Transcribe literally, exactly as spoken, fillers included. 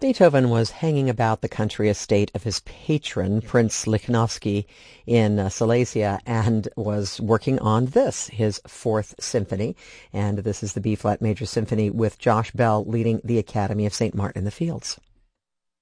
Beethoven was hanging about the country estate of his patron, Prince Lichnowsky, in uh, Silesia, and was working on this, his Fourth Symphony. And this is the B-flat Major Symphony with Josh Bell leading the Academy of Saint Martin in the Fields.